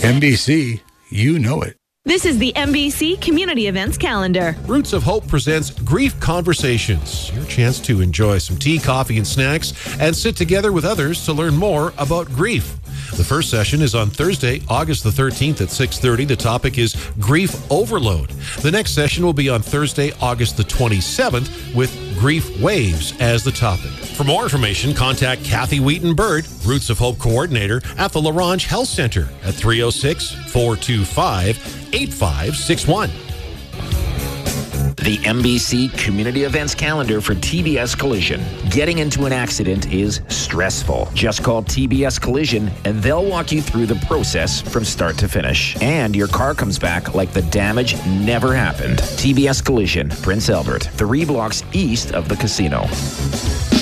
NBC, you know it. This is the NBC Community Events Calendar. Roots of Hope presents Grief Conversations, your chance to enjoy some tea, coffee, and snacks, and sit together with others to learn more about grief. The first session is on Thursday, August the 13th at 6:30. The topic is grief overload. The next session will be on Thursday, August the 27th with grief waves as the topic. For more information, contact Kathy Wheaton-Bird, Roots of Hope Coordinator at the LaRange Health Center at 306-425-8561. The NBC Community Events Calendar for TBS Collision. Getting into an accident is stressful. Just call TBS Collision and they'll walk you through the process from start to finish. And your car comes back like the damage never happened. TBS Collision, Prince Albert, 3 blocks east of the casino.